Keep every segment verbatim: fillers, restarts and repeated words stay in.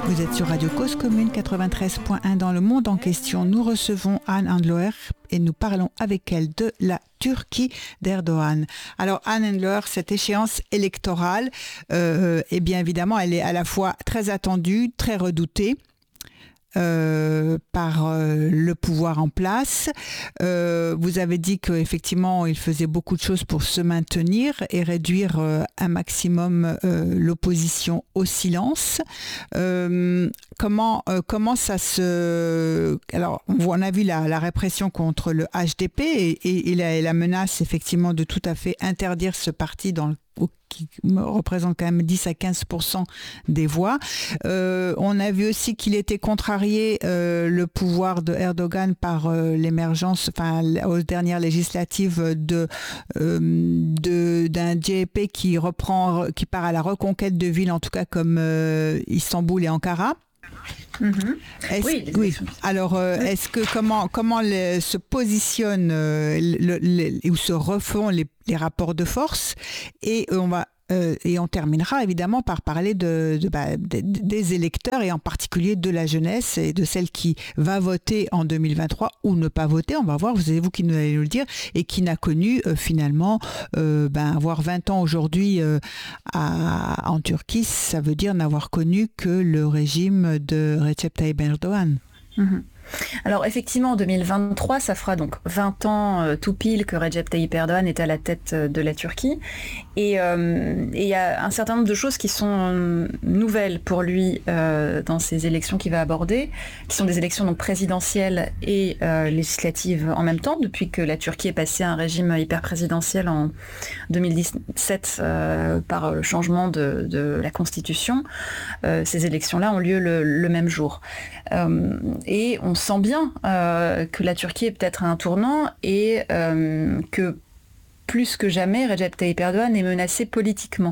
Vous êtes sur Radio Cause Commune quatre-vingt-treize point un dans le monde en question. Nous recevons Anne Enloer et nous parlons avec elle de la Turquie d'Erdogan. Alors Anne Enloer, cette échéance électorale, euh, eh bien évidemment, elle est à la fois très attendue, très redoutée. Euh, par euh, le pouvoir en place. Euh, vous avez dit qu'effectivement, il faisait beaucoup de choses pour se maintenir et réduire euh, un maximum euh, l'opposition au silence. Euh, comment, euh, comment ça se... Alors, on a vu la, la répression contre le H D P et, et, et, la, et la menace, effectivement, de tout à fait interdire ce parti dans le qui représente quand même dix à quinze pour cent des voix. Euh, on a vu aussi qu'il était contrarié, euh, le pouvoir de Erdogan, par euh, l'émergence, enfin, aux dernières législatives, de, euh, de, d'un J H P qui reprend, qui part à la reconquête de villes, en tout cas comme euh, Istanbul et Ankara. Mmh. Oui, oui. Alors, euh, oui. Est-ce que comment comment les, se positionnent euh, le, le, ou se refont les, les rapports de force, et on va euh, et on terminera évidemment par parler de, de, bah, de, des électeurs et en particulier de la jeunesse et de celle qui va voter en deux mille vingt-trois ou ne pas voter. On va voir, vous avez vous qui nous allez nous le dire, et qui n'a connu euh, finalement euh, ben, avoir vingt ans aujourd'hui euh, à, en Turquie, ça veut dire n'avoir connu que le régime de Recep Tayyip Erdogan. Mmh. Alors effectivement, en deux mille vingt-trois, ça fera donc vingt ans euh, tout pile que Recep Tayyip Erdogan est à la tête euh, de la Turquie. Et euh, il y a un certain nombre de choses qui sont nouvelles pour lui euh, dans ces élections qu'il va aborder, qui sont des élections donc présidentielles et euh, législatives en même temps, depuis que la Turquie est passée à un régime hyper présidentiel en deux mille dix-sept euh, par le changement de, de la Constitution. Euh, ces élections-là ont lieu le, le même jour. Euh, et on sent bien euh, que la Turquie est peut-être à un tournant et euh, que plus que jamais, Recep Tayyip Erdogan est menacé politiquement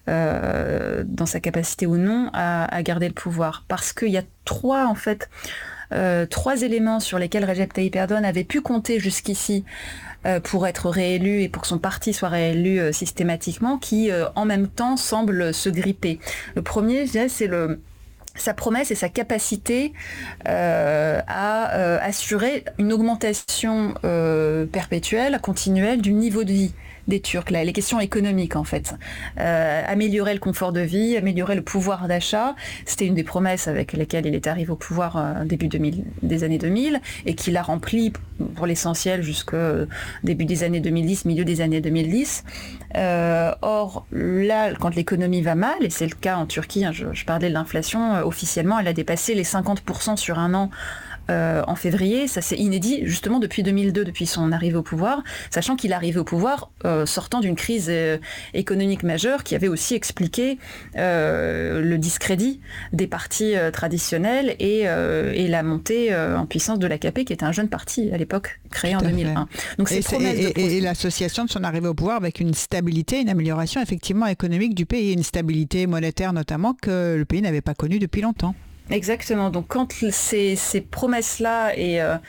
euh, dans sa capacité ou non à, à garder le pouvoir. Parce qu'il y a trois, en fait, euh, trois éléments sur lesquels Recep Tayyip Erdogan avait pu compter jusqu'ici euh, pour être réélu et pour que son parti soit réélu euh, systématiquement, qui euh, en même temps semblent se gripper. Le premier, je dirais, c'est le... sa promesse et sa capacité euh, à euh, assurer une augmentation euh, perpétuelle, continuelle du niveau de vie des Turcs, là, les questions économiques en fait. Euh, améliorer le confort de vie, améliorer le pouvoir d'achat, c'était une des promesses avec lesquelles il est arrivé au pouvoir euh, début deux mille, des années deux mille, et qu'il a rempli pour l'essentiel jusqu'au début des années deux mille dix, milieu des années deux mille dix. Euh, or, là, quand l'économie va mal, et c'est le cas en Turquie, hein, je, je parlais de l'inflation, euh, officiellement, elle a dépassé les cinquante pour cent sur un an euh, en février. Ça, c'est inédit, justement, depuis deux mille deux, depuis son arrivée au pouvoir, sachant qu'il est arrivé au pouvoir euh, sortant d'une crise euh, économique majeure qui avait aussi expliqué euh, le discrédit des partis euh, traditionnels et, euh, et la montée euh, en puissance de l'A K P, qui était un jeune parti à l'époque, créé en deux mille un. Donc, et, et, et, et l'association de son arrivée au pouvoir avec une stabilité, une amélioration effectivement économique du pays, une stabilité monétaire notamment que le pays n'avait pas connue depuis longtemps. Exactement. Donc quand ces, ces promesses-là et, euh,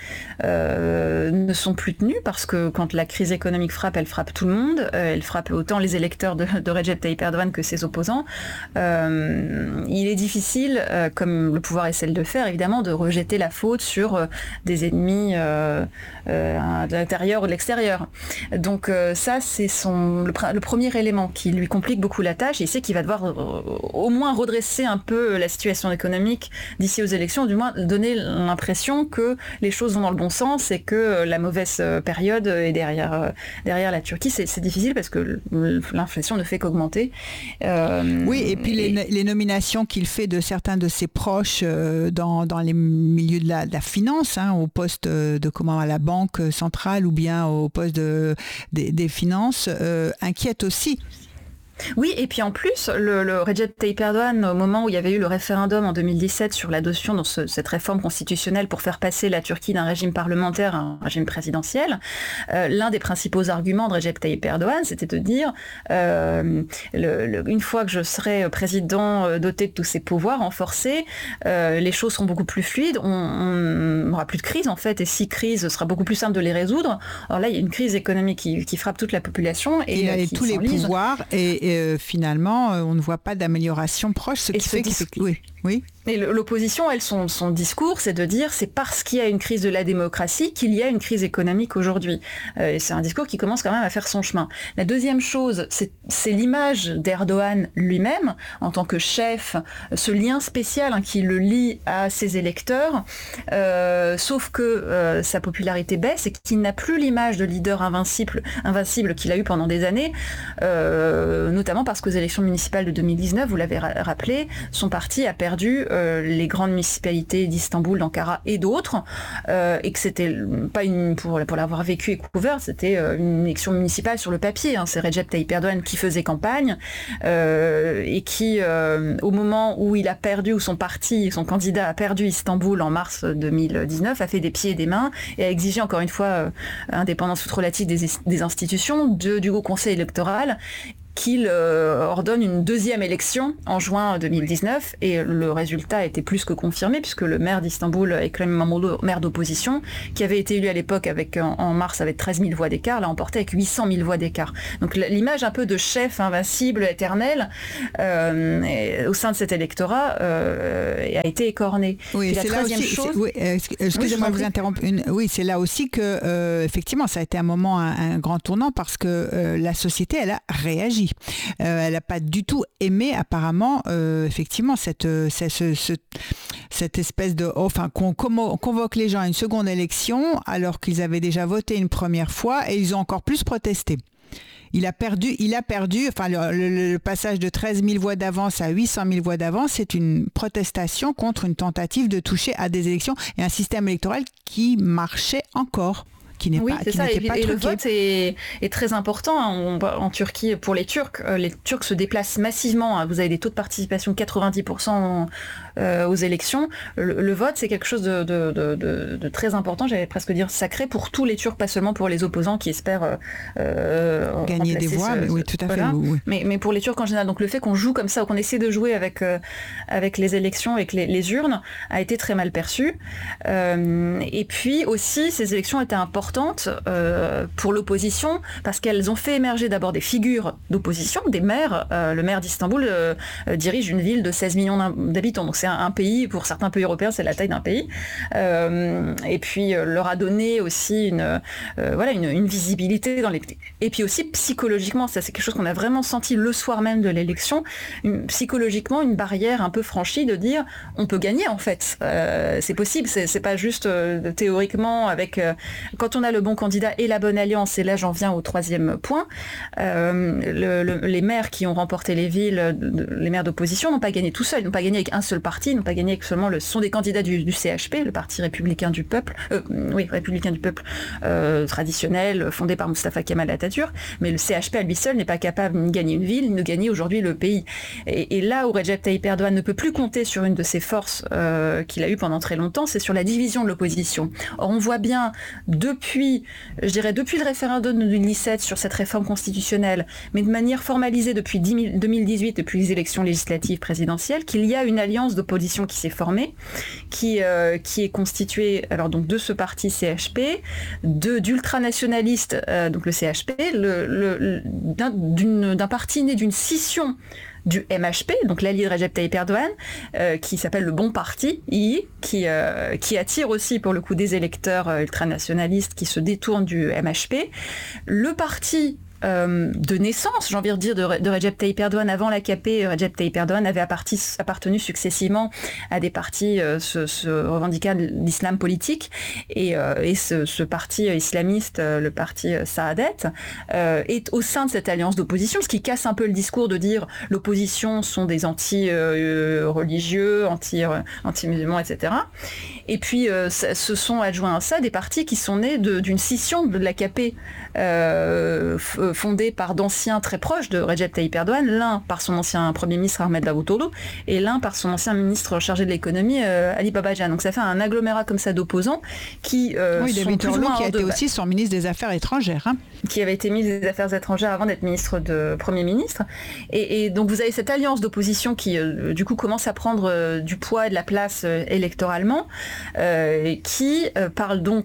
euh, ne sont plus tenues, parce que quand la crise économique frappe, elle frappe tout le monde, euh, elle frappe autant les électeurs de, de Recep Tayyip Erdogan que ses opposants, euh, il est difficile, euh, comme le pouvoir essaie de le faire, évidemment, de rejeter la faute sur euh, des ennemis euh, euh, de l'intérieur ou de l'extérieur. Donc euh, ça, c'est son, le, le premier élément qui lui complique beaucoup la tâche. Il sait qu'il va devoir euh, au moins redresser un peu la situation économique d'ici aux élections, du moins donner l'impression que les choses vont dans le bon sens et que la mauvaise période est derrière, derrière la Turquie. C'est, c'est difficile parce que l'inflation ne fait qu'augmenter. Euh, oui, et puis et... Les, les nominations qu'il fait de certains de ses proches euh, dans, dans les milieux de la, de la finance, hein, au poste de comment, à la banque centrale ou bien au poste de, des, des finances, euh, inquiète aussi. Oui, et puis en plus, le, le Recep Tayyip Erdogan, au moment où il y avait eu le référendum en deux mille dix-sept sur l'adoption de ce, cette réforme constitutionnelle pour faire passer la Turquie d'un régime parlementaire à un régime présidentiel, euh, l'un des principaux arguments de Recep Tayyip Erdogan, c'était de dire euh, le, le, une fois que je serai président euh, doté de tous ces pouvoirs renforcés, euh, les choses seront beaucoup plus fluides, on n'aura plus de crise en fait, et si crise, ce sera beaucoup plus simple de les résoudre. Alors là, il y a une crise économique qui, qui frappe toute la population. Et, et, euh, et qui tous les pouvoirs et euh, finalement, euh, on ne voit pas d'amélioration proche, ce et qui ce fait que... discours... Oui, oui. Et l'opposition, elle, son, son discours, c'est de dire c'est parce qu'il y a une crise de la démocratie qu'il y a une crise économique aujourd'hui. Euh, et c'est un discours qui commence quand même à faire son chemin. La deuxième chose, c'est, c'est l'image d'Erdogan lui-même, en tant que chef, ce lien spécial hein, qui le lie à ses électeurs, euh, sauf que euh, sa popularité baisse et qu'il n'a plus l'image de leader invincible, invincible qu'il a eu pendant des années, euh, notamment parce qu'aux élections municipales de deux mille dix-neuf, vous l'avez ra- rappelé, son parti a perdu euh, les grandes municipalités d'Istanbul, d'Ankara et d'autres, euh, et que c'était pas une, pour, pour l'avoir vécu et couvert, c'était euh, une élection municipale sur le papier. Hein. C'est Recep Tayyip Erdogan qui faisait campagne euh, et qui, euh, au moment où il a perdu, où son parti, son candidat a perdu Istanbul en mars deux mille dix-neuf, a fait des pieds et des mains et a exigé encore une fois euh, indépendance relative des, des institutions, de, du Haut Conseil électoral, qu'il euh, ordonne une deuxième élection en juin deux mille dix-neuf et le résultat était plus que confirmé puisque le maire d'Istanbul, Ekrem İmamoğlu, maire d'opposition, qui avait été élu à l'époque avec en, en mars avec treize mille voix d'écart, l'a emporté avec huit cent mille voix d'écart. Donc l'image un peu de chef invincible, éternel, euh, et, au sein de cet électorat euh, a été écornée. Oui, la c'est là aussi. Chose... Oui, excusez-moi oui, de vous interrompre. Une, oui, c'est là aussi que euh, effectivement, ça a été un moment, un, un grand tournant parce que euh, la société, elle a réagi. Euh, elle n'a pas du tout aimé apparemment euh, effectivement cette, cette, ce, ce, cette espèce de... Enfin, qu'on convoque les gens à une seconde élection alors qu'ils avaient déjà voté une première fois et ils ont encore plus protesté. Il a perdu, il a perdu, enfin le, le, le passage de treize mille voix d'avance à huit cent mille voix d'avance, c'est une protestation contre une tentative de toucher à des élections et un système électoral qui marchait encore. Qui n'est oui, pas, c'est qui ça. Et, pas et le vote est, est très important. On, en Turquie, pour les Turcs, les Turcs se déplacent massivement. Vous avez des taux de participation de quatre-vingt-dix pour cent euh, aux élections. Le, le vote, c'est quelque chose de, de, de, de, de très important, j'allais presque dire sacré, pour tous les Turcs, pas seulement pour les opposants qui espèrent euh, gagner des voix. Ce, mais oui, tout à voilà. fait. Oui. Mais, mais pour les Turcs en général. Donc le fait qu'on joue comme ça, ou qu'on essaie de jouer avec, euh, avec les élections, avec les, les urnes, a été très mal perçu. Euh, et puis aussi, ces élections étaient importantes Euh, pour l'opposition parce qu'elles ont fait émerger d'abord des figures d'opposition, des maires. Euh, le maire d'Istanbul euh, euh, dirige une ville de seize millions d'habitants, donc c'est un, un pays, pour certains pays européens, c'est la taille d'un pays. Euh, et puis euh, leur a donné aussi une, euh, voilà, une, une visibilité dans les... Et puis aussi psychologiquement, ça c'est quelque chose qu'on a vraiment senti le soir même de l'élection, une, psychologiquement une barrière un peu franchie de dire on peut gagner en fait. Euh, c'est possible, c'est, c'est pas juste euh, théoriquement avec... Euh, quand on a le bon candidat et la bonne alliance, et là j'en viens au troisième point, euh, le, le, les maires qui ont remporté les villes, de, les maires d'opposition n'ont pas gagné tout seuls, n'ont pas gagné avec un seul parti, n'ont pas gagné avec seulement le, ce sont des candidats du, du C H P, le Parti républicain du peuple, euh, oui, républicain du peuple euh, traditionnel, fondé par Mustafa Kemal Atatürk, mais le C H P à lui seul n'est pas capable ni de gagner une ville, ni de gagner aujourd'hui le pays. Et, et là où Recep Tayyip Erdogan ne peut plus compter sur une de ses forces euh, qu'il a eues pendant très longtemps, c'est sur la division de l'opposition. Or on voit bien depuis je dirais depuis le référendum de deux mille dix-sept sur cette réforme constitutionnelle, mais de manière formalisée depuis deux mille dix-huit, depuis les élections législatives présidentielles, qu'il y a une alliance d'opposition qui s'est formée, qui, euh, qui est constituée alors donc de ce parti C H P, de, d'ultranationalistes, euh, donc le C H P, le, le, d'un, d'une, d'un parti né d'une scission du M H P, donc l'allié de Recep Tayyip Erdogan, euh, qui s'appelle le Bon Parti, I, qui, euh, qui attire aussi pour le coup des électeurs euh, ultranationalistes qui se détournent du M H P. Le parti Euh, de naissance, j'ai envie de dire, de, de Recep Tayyip Erdogan avant l'A K P, Recep Tayyip Erdogan avait apparti, appartenu successivement à des partis euh, se, se revendiquant d'islam politique et, euh, et ce, ce parti islamiste, euh, le parti Saadet, euh, est au sein de cette alliance d'opposition, ce qui casse un peu le discours de dire l'opposition sont des anti-religieux, euh, anti, euh, anti-musulmans, et cetera. Et puis euh, se sont adjoints à ça des partis qui sont nés de, d'une scission de l'A K P euh, fondée par d'anciens très proches de Recep Tayyip Erdogan, l'un par son ancien Premier ministre Ahmet Davutoğlu et l'un par son ancien ministre chargé de l'économie euh, Ali Babacan. Donc ça fait un agglomérat comme ça d'opposants qui euh, oui, sont plus ou moins qui a été de... aussi son ministre des Affaires étrangères. Hein. Qui avait été ministre des Affaires étrangères avant d'être ministre de Premier ministre. Et, et donc vous avez cette alliance d'opposition qui euh, du coup commence à prendre euh, du poids et de la place euh, électoralement, euh, qui euh, parle donc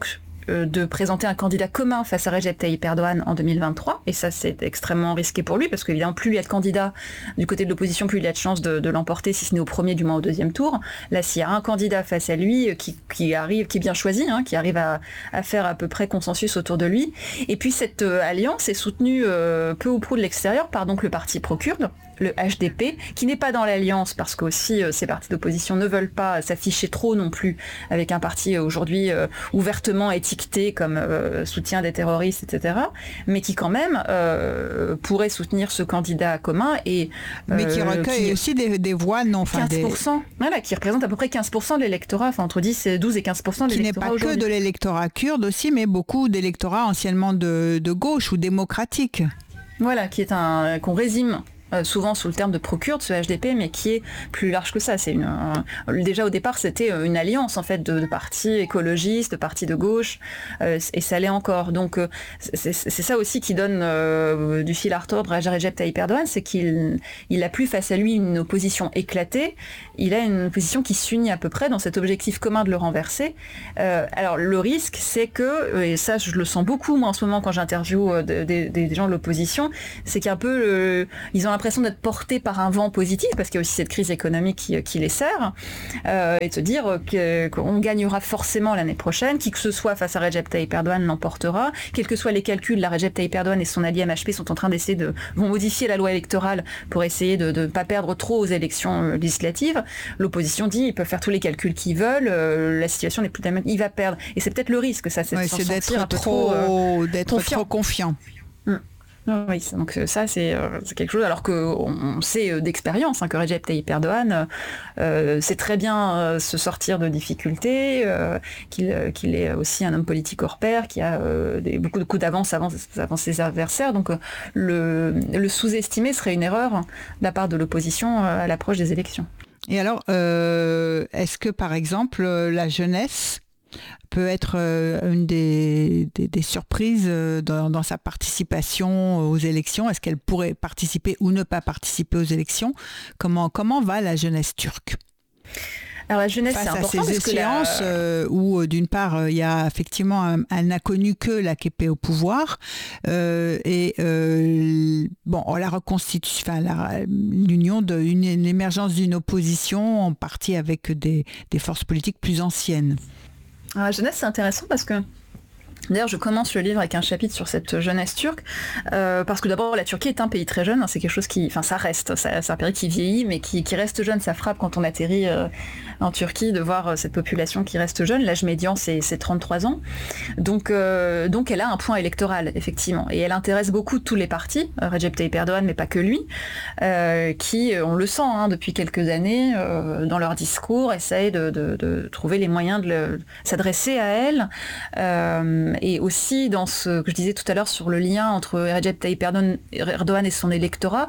de présenter un candidat commun face à Recep Tayyip Erdogan en deux mille vingt-trois, et ça c'est extrêmement risqué pour lui, parce qu'évidemment plus il y a de candidats du côté de l'opposition, plus il y a de chances de, de l'emporter, si ce n'est au premier, du moins au deuxième tour. Là, s'il y a un candidat face à lui qui, qui arrive, qui est bien choisi, hein, qui arrive à, à faire à peu près consensus autour de lui, et puis cette euh, alliance est soutenue euh, peu ou prou de l'extérieur par donc le parti pro-kurde, le H D P, qui n'est pas dans l'alliance parce qu'aussi euh, ces partis d'opposition ne veulent pas s'afficher trop non plus avec un parti euh, aujourd'hui euh, ouvertement étiqueté comme euh, soutien des terroristes, et cetera, mais qui quand même euh, pourrait soutenir ce candidat commun et euh, mais qui recueille qui, aussi des, des voix non, enfin quinze pour cent, des... voilà, qui représente à peu près quinze pour cent de l'électorat, enfin entre dix, douze et quinze pour cent de l'électorat aujourd'hui. Qui n'est pas que de l'électorat kurde aussi, mais beaucoup d'électorats anciennement de, de gauche ou démocratique. Voilà, qui est un qu'on résume souvent sous le terme de pro-kurde, ce H D P, mais qui est plus large que ça. C'est une, euh, déjà au départ, c'était une alliance en fait de, de partis écologistes, de partis de gauche, euh, et ça l'est encore. Donc euh, c'est, c'est ça aussi qui donne euh, du fil à retordre à Recep Tayyip Erdogan, c'est qu'il il a plus face à lui une opposition éclatée, il a une opposition qui s'unit à peu près dans cet objectif commun de le renverser. Euh, alors le risque, c'est que, et ça je le sens beaucoup moi en ce moment quand j'interviewe des de, de, de gens de l'opposition, c'est qu'un peu euh, ils ont l'impression d'être portés par un vent positif, parce qu'il y a aussi cette crise économique qui, qui les sert, euh, et de se dire que, qu'on gagnera forcément l'année prochaine, qui que ce soit face à Recep Tayyip Erdogan l'emportera, quels que soient les calculs, la Recep Tayyip Erdogan et son allié M H P sont en train d'essayer de vont modifier la loi électorale pour essayer de ne pas perdre trop aux élections législatives. L'opposition dit ils peuvent faire tous les calculs qu'ils veulent, euh, la situation n'est plus la même, il va perdre, et c'est peut-être le risque, ça, c'est, ouais, de c'est d'être un peu trop, trop, euh, d'être confiant. trop confiant. Hum. Oui, donc ça c'est, euh, c'est quelque chose, alors qu'on sait d'expérience hein, que Recep Tayyip Erdogan euh, sait très bien euh, se sortir de difficultés, euh, qu'il, qu'il est aussi un homme politique hors pair, qui a euh, des, beaucoup de coups d'avance avant, avant ses adversaires, donc euh, le, le sous-estimer serait une erreur de la part de l'opposition euh, à l'approche des élections. Et alors, euh, est-ce que par exemple la jeunesse peut être une des, des, des surprises dans, dans sa participation aux élections? Est-ce qu'elle pourrait participer ou ne pas participer aux élections? Comment, comment va la jeunesse turque? Alors la jeunesse, face c'est important à ces parce échéances que la... euh, où euh, d'une part il euh, y a effectivement un, un n'a connu que l'A K P au pouvoir euh, et euh, bon la reconstitution, enfin la, l'union de une, l'émergence d'une opposition en partie avec des, des forces politiques plus anciennes. Alors, la jeunesse, c'est intéressant parce que d'ailleurs, je commence le livre avec un chapitre sur cette jeunesse turque, euh, parce que d'abord, la Turquie est un pays très jeune, hein, c'est quelque chose qui, enfin, ça reste, ça, c'est un pays qui vieillit, mais qui, qui reste jeune. Ça frappe quand on atterrit euh, en Turquie de voir euh, cette population qui reste jeune. L'âge médian, c'est, c'est trente-trois ans. Donc, euh, donc, elle a un point électoral, effectivement, et elle intéresse beaucoup tous les partis, euh, Recep Tayyip Erdogan, mais pas que lui, euh, qui, on le sent, hein, depuis quelques années, euh, dans leur discours, essayent de, de, de trouver les moyens de, le, de s'adresser à elle. Euh, Et aussi dans ce que je disais tout à l'heure sur le lien entre Recep Tayyip Erdogan et son électorat,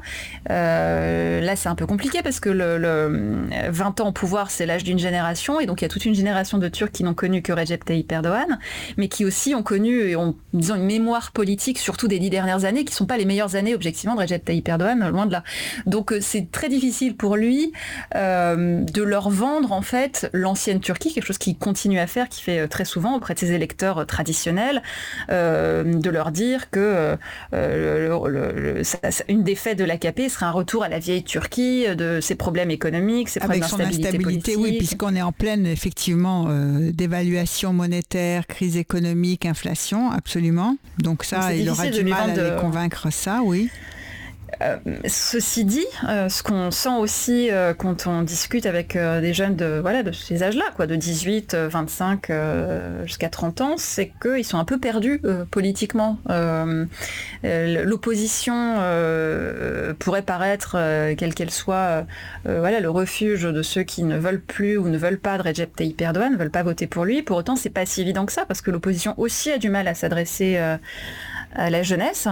euh, là c'est un peu compliqué parce que le, le vingt ans au pouvoir c'est l'âge d'une génération, et donc il y a toute une génération de Turcs qui n'ont connu que Recep Tayyip Erdogan, mais qui aussi ont connu et ont, disons, une mémoire politique surtout des dix dernières années qui ne sont pas les meilleures années objectivement de Recep Tayyip Erdogan, loin de là. Donc c'est très difficile pour lui euh, de leur vendre en fait l'ancienne Turquie, quelque chose qu'il continue à faire, qu'il fait très souvent auprès de ses électeurs traditionnels. Euh, de leur dire que euh, le, le, le, ça, une défaite de l'A K P serait un retour à la vieille Turquie, de ses problèmes économiques, ses problèmes d'instabilité politique. Avec son instabilité, oui, puisqu'on est en pleine, effectivement, euh, dévaluation monétaire, crise économique, inflation, absolument. Donc ça, Donc il aura du mal à de... les convaincre, ça, oui. Euh, ceci dit, euh, ce qu'on sent aussi euh, quand on discute avec euh, des jeunes de, voilà, de ces âges-là, quoi, de dix-huit, vingt-cinq euh, jusqu'à trente ans, c'est qu'ils sont un peu perdus euh, politiquement. Euh, euh, l'opposition euh, pourrait paraître, euh, quelle qu'elle soit, euh, voilà, le refuge de ceux qui ne veulent plus ou ne veulent pas de Recep Tayyip Erdogan, ne veulent pas voter pour lui. Pour autant, c'est pas si évident que ça, parce que l'opposition aussi a du mal à s'adresser euh, à la jeunesse,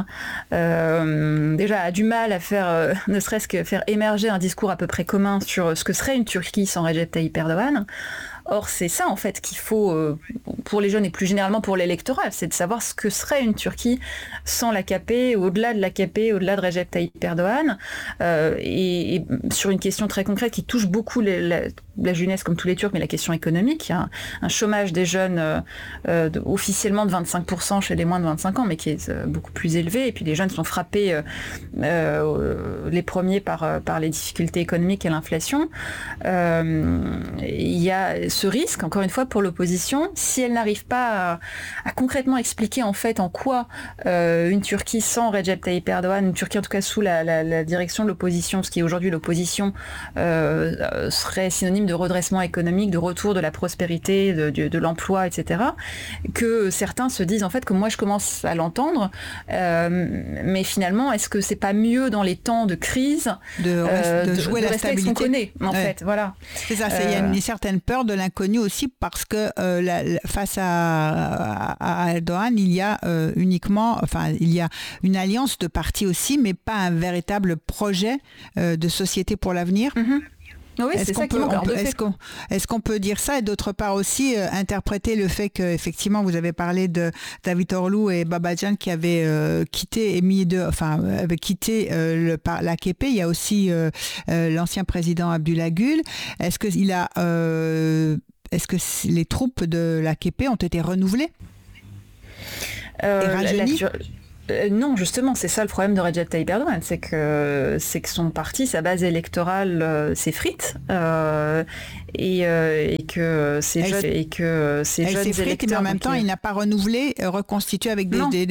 euh, déjà a du mal à faire, euh, ne serait-ce que faire émerger un discours à peu près commun sur ce que serait une Turquie sans Recep Tayyip Erdogan. Or, c'est ça, en fait, qu'il faut, euh, pour les jeunes et plus généralement pour l'électorat, c'est de savoir ce que serait une Turquie sans l'A K P, au-delà de l'A K P, au-delà de Recep Tayyip Erdogan, euh, et, et sur une question très concrète qui touche beaucoup les, la, la jeunesse, comme tous les Turcs, mais la question économique. Il y a un, un chômage des jeunes euh, euh, de, officiellement de vingt-cinq pour cent chez les moins de vingt-cinq ans, mais qui est euh, beaucoup plus élevé, et puis les jeunes sont frappés euh, euh, les premiers par, par les difficultés économiques et l'inflation. Euh, il y a ce risque, encore une fois, pour l'opposition, si elle n'arrive pas à, à concrètement expliquer en fait en quoi euh, une Turquie sans Recep Tayyip Erdogan, une Turquie en tout cas sous la, la, la direction de l'opposition, ce qui est aujourd'hui l'opposition, euh, serait synonyme de redressement économique, de retour de la prospérité, de, de, de l'emploi, et cetera, que certains se disent en fait, comme moi je commence à l'entendre, euh, mais finalement, est-ce que c'est pas mieux dans les temps de crise de, euh, de jouer de, de la stabilité avec ce qu'on connaît, en ouais. fait, voilà. C'est ça, il euh... y a une certaine peur de l'inconnu aussi parce que euh, la, la, face à, à, à Erdogan, il y a euh, uniquement, enfin, il y a une alliance de partis aussi, mais pas un véritable projet euh, de société pour l'avenir. Mm-hmm. Oui, est-ce, c'est qu'on ça peut, qui manque. peut, est-ce, qu'on, est-ce qu'on peut dire ça et d'autre part aussi euh, interpréter le fait qu'effectivement vous avez parlé de Davutoglu et Babacan qui avaient euh, quitté et mis de, enfin avaient quitté euh, le, par l'A K P. Il y a aussi euh, euh, l'ancien président Abdullah Gül. Est-ce que il a euh, est-ce que les troupes de l'A K P ont été renouvelées euh, et rajeunies? La, la... Euh, non, justement, c'est ça le problème de Recep Tayyip Erdogan, c'est que, c'est que son parti, sa base électorale euh, s'effrite euh, et, euh, et que ces jeunes, et que ces elle jeunes s'effrite, électeurs... mais en même temps, il n'a pas renouvelé, reconstitué avec des, des,